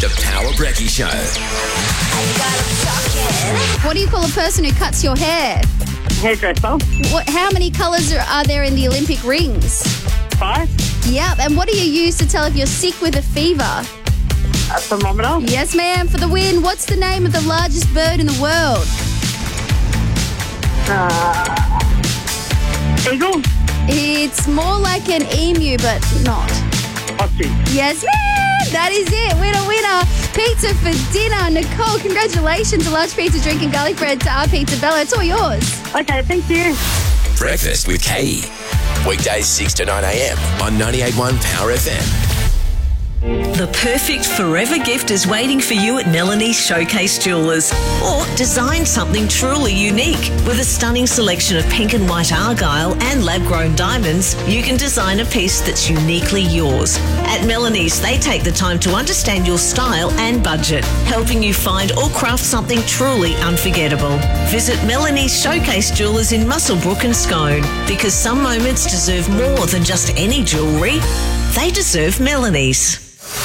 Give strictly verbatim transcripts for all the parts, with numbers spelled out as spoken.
The Power Brekkie Show. What do you call a person who cuts your hair? Hairdresser. What? How many colours are, are there in the Olympic rings? Five. Yep. And what do you use to tell if you're sick with a fever? A thermometer. Yes, ma'am. For the win. What's the name of the largest bird in the world? Uh, eagle. It's more like an emu, but not. Ostrich. Yes, ma'am. That is it. Winner, winner. Pizza for dinner. Nicole, congratulations. A large pizza, drink and garlic bread to our Pizza Bella. It's all yours. Okay, thank you. Breakfast with Katie. Weekdays six to nine a.m. on ninety-eight point one Power F M. The perfect forever gift is waiting for you at Melanie's Showcase Jewellers. Or design something truly unique. With a stunning selection of pink and white argyle and lab-grown diamonds, you can design a piece that's uniquely yours. At Melanie's, they take the time to understand your style and budget, helping you find or craft something truly unforgettable. Visit Melanie's Showcase Jewellers in Muswellbrook and Scone, because some moments deserve more than just any jewellery. They deserve Melanie's.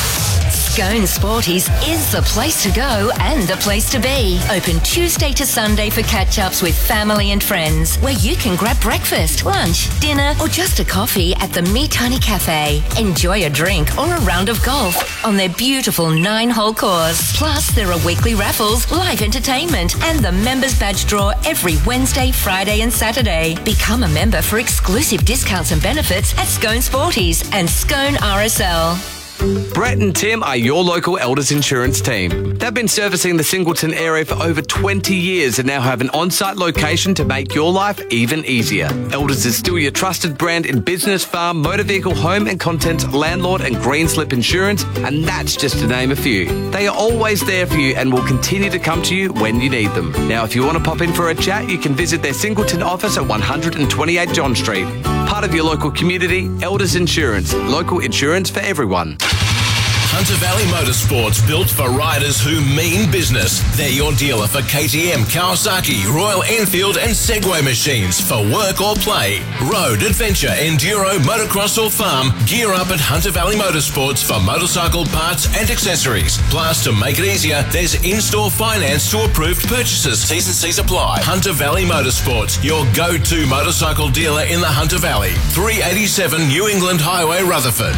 Scone Sporties is the place to go and the place to be. Open Tuesday to Sunday for catch-ups with family and friends, where you can grab breakfast, lunch, dinner, or just a coffee at the Meat Honey Cafe. Enjoy a drink or a round of golf on their beautiful nine-hole course. Plus, there are weekly raffles, live entertainment, and the members badge draw every Wednesday, Friday, and Saturday. Become a member for exclusive discounts and benefits at Scone Sporties and Scone R S L. Brett and Tim are your local Elders Insurance team. They've been servicing the Singleton area for over twenty years and now have an on-site location to make your life even easier. Elders is still your trusted brand in business, farm, motor vehicle, home and contents, landlord and green slip insurance, and that's just to name a few. They are always there for you and will continue to come to you when you need them. Now, if you want to pop in for a chat, you can visit their Singleton office at one twenty-eight John Street. Part of your local community, Elders Insurance. Local insurance for everyone. Hunter Valley Motorsports, built for riders who mean business. They're your dealer for K T M, Kawasaki, Royal Enfield and Segway machines for work or play. Road, adventure, enduro, motocross or farm, gear up at Hunter Valley Motorsports for motorcycle parts and accessories. Plus, to make it easier, there's in-store finance to approved purchases. T's and C's apply. Hunter Valley Motorsports, your go-to motorcycle dealer in the Hunter Valley. three eighty-seven New England Highway, Rutherford.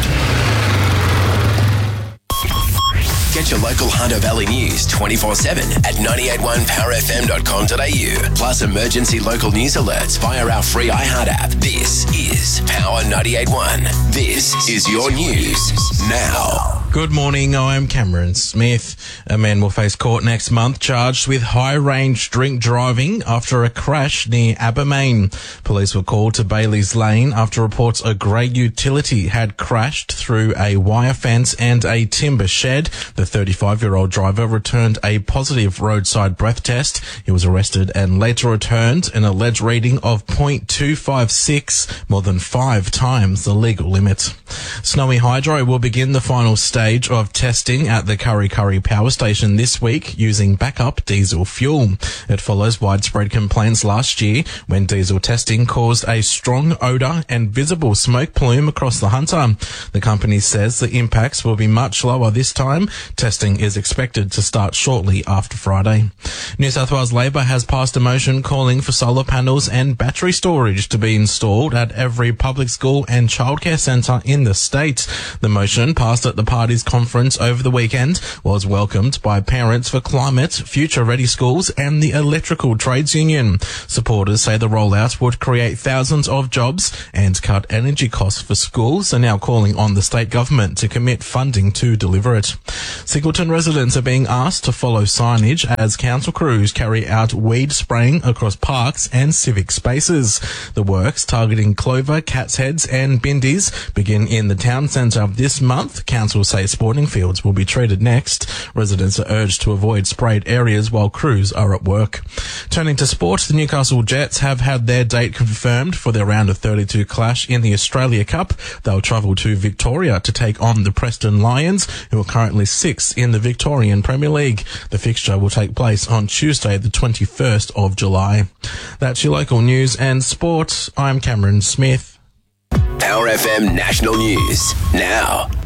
Get your local Hunter Valley news twenty-four seven at nine eight one power f m dot com dot a u. Plus emergency local news alerts via our free iHeart app. This is Power ninety-eight point one. This is your news now. Good morning, I'm Cameron Smith. A man will face court next month charged with high-range drink driving after a crash near Abermain. Police were called to Bailey's Lane after reports a grey utility had crashed through a wire fence and a timber shed. The thirty-five-year-old driver returned a positive roadside breath test. He was arrested and later returned an alleged reading of point two five six, more than five times the legal limit. Snowy Hydro will begin the final stage of testing at the Kurri Kurri Power Station this week using backup diesel fuel. It follows widespread complaints last year when diesel testing caused a strong odour and visible smoke plume across the Hunter. The company says the impacts will be much lower this time. Testing is expected to start shortly after Friday. New South Wales Labor has passed a motion calling for solar panels and battery storage to be installed at every public school and childcare centre in the state. The motion, passed at the party's conference over the weekend, was welcomed by Parents for Climate, Future Ready Schools and the Electrical Trades Union. Supporters say the rollout would create thousands of jobs and cut energy costs for schools, and now calling on the state government to commit funding to deliver it. Singleton residents are being asked to follow signage as council crews carry out weed spraying across parks and civic spaces. The works, targeting Clover, Cat's Heads and Bindies, begin in the town centre this month. Council say sporting fields will be treated next. Residents are urged to avoid sprayed areas while crews are at work. Turning to sport, the Newcastle Jets have had their date confirmed for their round of thirty-two clash in the Australia Cup. They'll travel to Victoria to take on the Preston Lions, who are currently sixth in the Victorian Premier League. The fixture will take place on Tuesday, the twenty-first of July. That's your local news and sport. I'm Cameron Smith. Power F M National News now.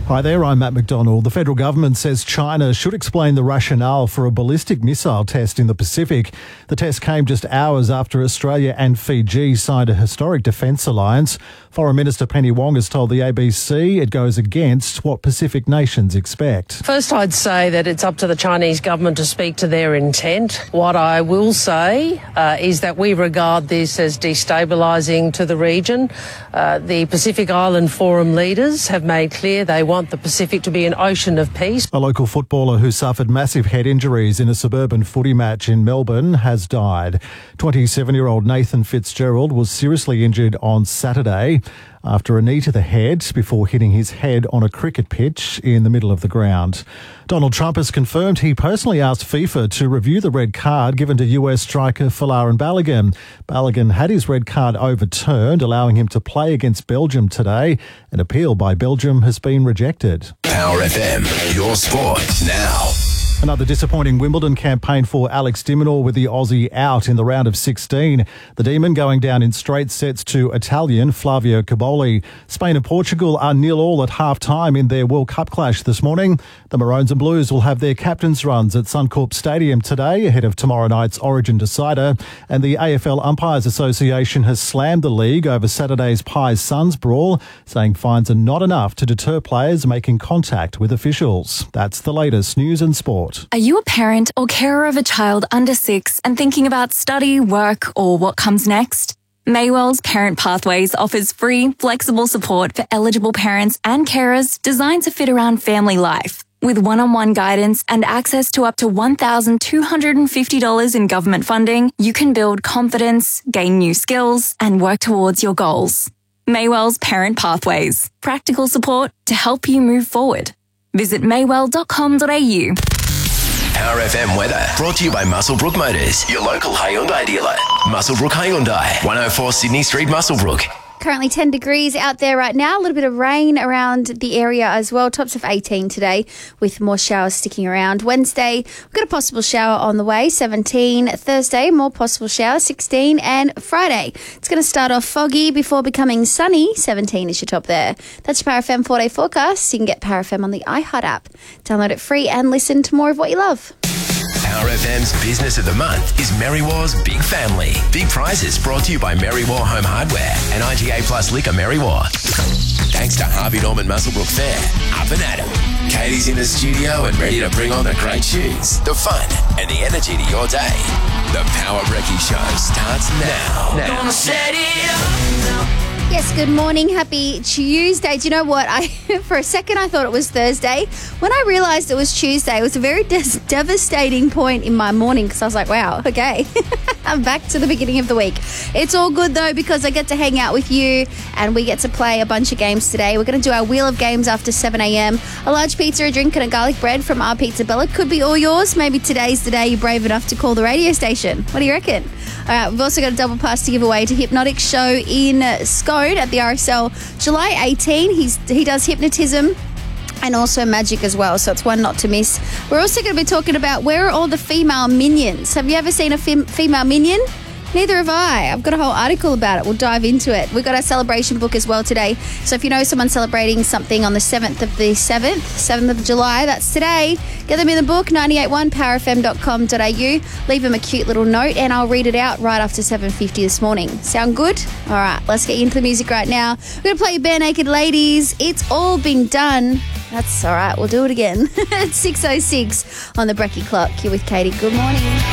Hi there, I'm Matt McDonald. The federal government says China should explain the rationale for a ballistic missile test in the Pacific. The test came just hours after Australia and Fiji signed a historic defence alliance. Foreign Minister Penny Wong has told the A B C it goes against what Pacific nations expect. First, I'd say that it's up to the Chinese government to speak to their intent. What I will say uh, is that we regard this as destabilising to the region. Uh, the Pacific Island Forum leaders have made clear they want the Pacific to be an ocean of peace. A local footballer who suffered massive head injuries in a suburban footy match in Melbourne has died. twenty-seven-year-old Nathan Fitzgerald was seriously injured on Saturday after a knee to the head before hitting his head on a cricket pitch in the middle of the ground. Donald Trump has confirmed he personally asked FIFA to review the red card given to U S striker Folarin Balogun. Balogun had his red card overturned, allowing him to play against Belgium today. An appeal by Belgium has been rejected. Power F M, your sport now. Another disappointing Wimbledon campaign for Alex de Minaur with the Aussie out in the round of sixteen. The Demon going down in straight sets to Italian Flavio Caboli. Spain and Portugal are nil all at half-time in their World Cup clash this morning. The Maroons and Blues will have their captains' runs at Suncorp Stadium today ahead of tomorrow night's Origin decider. And the A F L Umpires Association has slammed the league over Saturday's Pies-Suns brawl, saying fines are not enough to deter players making contact with officials. That's the latest news and sport. Are you a parent or carer of a child under six and thinking about study, work, or what comes next? Maywell's Parent Pathways offers free, flexible support for eligible parents and carers designed to fit around family life. With one-on-one guidance and access to up to one thousand two hundred fifty dollars in government funding, you can build confidence, gain new skills, and work towards your goals. Maywell's Parent Pathways. Practical support to help you move forward. Visit maywell dot com dot a u. Power F M weather brought to you by Musselbrook Motors, your local Hyundai dealer. Musselbrook Hyundai, one oh four Sydney Street, Musselbrook. Currently ten degrees out there right now. A little bit of rain around the area as well. Tops of eighteen today with more showers sticking around. Wednesday, we've got a possible shower on the way, seventeen. Thursday, more possible showers, sixteen. And Friday, it's going to start off foggy before becoming sunny. seventeen is your top there. That's your Power F M four-day forecast. You can get Power F M on the iHeart app. Download it free and listen to more of what you love. Power F M's Business of the Month is Merrywar's Big Family. Big prizes brought to you by Merrywar Home Hardware and I G A Plus Liquor Merrywar. Thanks to Harvey Norman Musselbrook Fair, up and at 'em. Katie's in the studio and ready to bring on the great tunes, the fun, and the energy to your day. The Power Brekkie Show starts now. now. Gonna set it up. Yes, good morning. Happy Tuesday. Do you know what? I for a second I thought it was Thursday. When I realised it was Tuesday, it was a very des- devastating point in my morning because I was like, wow, okay. I'm back to the beginning of the week. It's all good though because I get to hang out with you and we get to play a bunch of games today. We're going to do our Wheel of Games after seven a.m. A large pizza, a drink and a garlic bread from our Pizza Bella could be all yours. Maybe today's the day you're brave enough to call the radio station. What do you reckon? All right, we've also got a double pass to give away to Hypnotic Show in Scone at the R S L July eighteenth. He's He does hypnotism and also magic as well, so it's one not to miss. We're also going to be talking about where are all the female minions. Have you ever seen a fem- female minion? Neither have I. I've got a whole article about it. We'll dive into it. We've got our celebration book as well today. So if you know someone celebrating something on the seventh of the seventh, seventh of July, that's today. Get them in the book, ninety-eight point one power f m dot com dot a u. Leave them a cute little note and I'll read it out right after seven fifty this morning. Sound good? All right, let's get into the music right now. We're going to play Bare Naked Ladies. It's all been done. That's all right. We'll do it again. It's six oh six on the Brekkie clock. You're with Katie. Good morning.